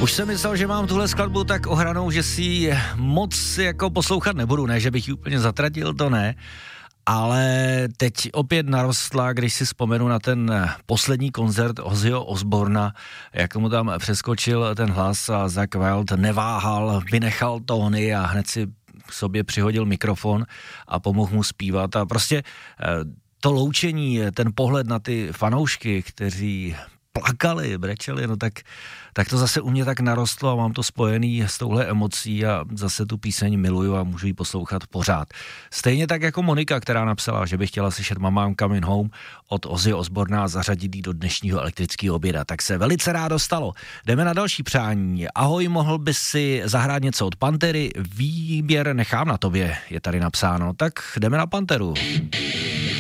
Už jsem myslel, že mám tuhle skladbu tak ohranou, že si ji moc jako poslouchat nebudu, ne, že bych ji úplně zatratil, to ne, ale teď opět narostla, když si vzpomenu na ten poslední koncert Ozzyho Osborna, jak mu tam přeskočil ten hlas a Zakk Wylde neváhal, vynechal tóny a hned si k sobě přihodil mikrofon a pomohl mu zpívat a prostě to loučení, ten pohled na ty fanoušky, kteří plakali, brečeli, no tak to zase u mě tak narostlo a mám to spojený s touhle emocí a zase tu píseň miluju a můžu ji poslouchat pořád. Stejně tak jako Monika, která napsala, že by chtěla slyšet Mama I'm Coming Home od Ozzy Osborna a zařadit ji do dnešního elektrického oběda, tak se velice rádo stalo. Jdeme na další přání. Ahoj, mohl by si zahrát něco od Pantery? Výběr nechám na tobě, je tady napsáno, tak jdeme na Panteru.